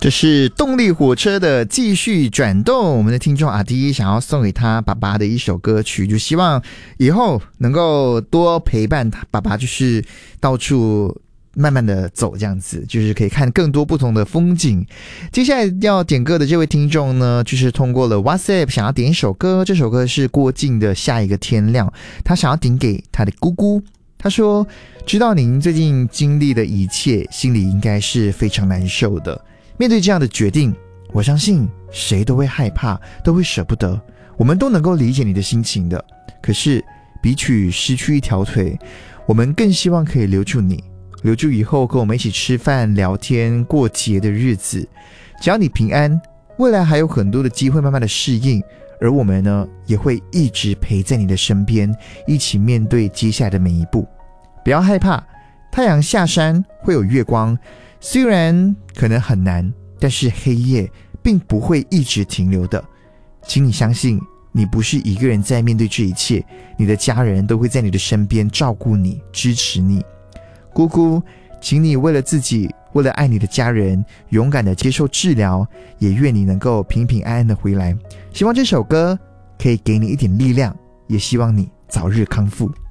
这是动力火车的继续转动，我们的听众阿迪想要送给他爸爸的一首歌曲，就希望以后能够多陪伴他爸爸，就是到处慢慢的走，这样子就是可以看更多不同的风景。接下来要点歌的这位听众呢，就是通过了 WhatsApp 想要点一首歌，这首歌是郭靖的下一个天亮，他想要点给他的姑姑。他说，知道您最近经历的一切，心里应该是非常难受的，面对这样的决定，我相信谁都会害怕，都会舍不得，我们都能够理解你的心情的。可是比起失去一条腿，我们更希望可以留住你，留住以后跟我们一起吃饭聊天过节的日子。只要你平安，未来还有很多的机会慢慢的适应，而我们呢也会一直陪在你的身边，一起面对接下来的每一步。不要害怕，太阳下山会有月光，虽然可能很难，但是黑夜并不会一直停留的。请你相信，你不是一个人在面对这一切，你的家人都会在你的身边照顾你，支持你。姑姑，请你为了自己，为了爱你的家人，勇敢的接受治疗，也愿你能够平平安安的回来。希望这首歌可以给你一点力量，也希望你早日康复。